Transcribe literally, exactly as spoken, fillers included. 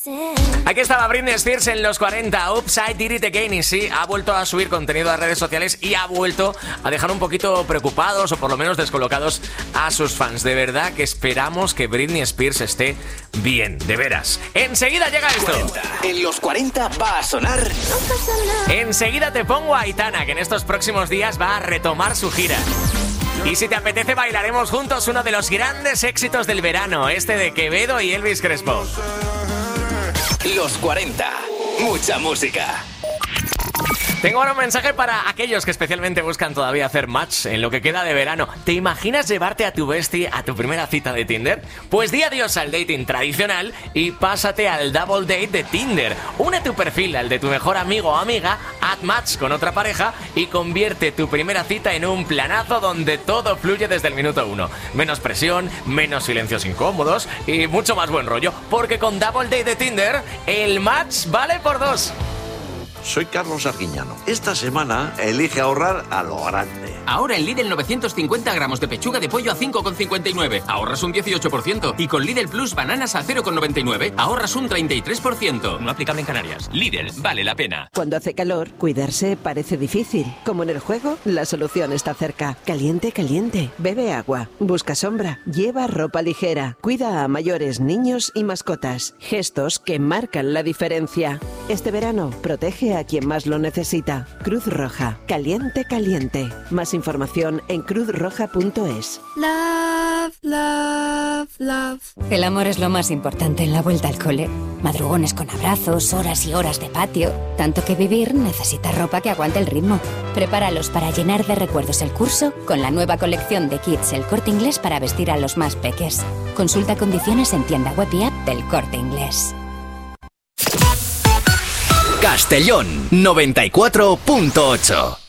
Aquí estaba Britney Spears en los cuarenta, Oops, I Did It Again. Y sí, ha vuelto a subir contenido a redes sociales y ha vuelto a dejar un poquito preocupados o por lo menos descolocados a sus fans. De verdad que esperamos que Britney Spears esté bien, de veras. Enseguida llega esto. cuarenta. En los cuarenta va a sonar. Enseguida te pongo a Aitana, que en estos próximos días va a retomar su gira. Y si te apetece, bailaremos juntos uno de los grandes éxitos del verano, este de Quevedo y Elvis Crespo. Los cuarenta. Mucha música. Tengo ahora un mensaje para aquellos que especialmente buscan todavía hacer match en lo que queda de verano. ¿Te imaginas llevarte a tu bestie a tu primera cita de Tinder? Pues di adiós al dating tradicional y pásate al double date de Tinder. Une tu perfil al de tu mejor amigo o amiga, haz match con otra pareja y convierte tu primera cita en un planazo donde todo fluye desde el minuto uno. Menos presión, menos silencios incómodos y mucho más buen rollo. Porque con double date de Tinder, el match vale por dos. Soy Carlos Arguiñano. Esta semana elige ahorrar a lo grande. Ahora en Lidl novecientos cincuenta gramos de pechuga de pollo a cinco con cincuenta y nueve. Ahorras un dieciocho por ciento. Y con Lidl Plus bananas a cero con noventa y nueve. Ahorras un treinta y tres por ciento. No aplicable en Canarias. Lidl, vale la pena. Cuando hace calor, cuidarse parece difícil. Como en el juego, la solución está cerca. Caliente, caliente. Bebe agua. Busca sombra. Lleva ropa ligera. Cuida a mayores, niños y mascotas. Gestos que marcan la diferencia. Este verano, protege a quien más lo necesita. Cruz Roja. Caliente, caliente. Más información en cruz roja punto es. Love, love, love. El amor es lo más importante en la vuelta al cole. Madrugones con abrazos, horas y horas de patio. Tanto que vivir necesita ropa que aguante el ritmo. Prepáralos para llenar de recuerdos el curso con la nueva colección de kits El Corte Inglés para vestir a los más peques. Consulta condiciones en tienda web y app del Corte Inglés. Castellón noventa y cuatro punto ocho.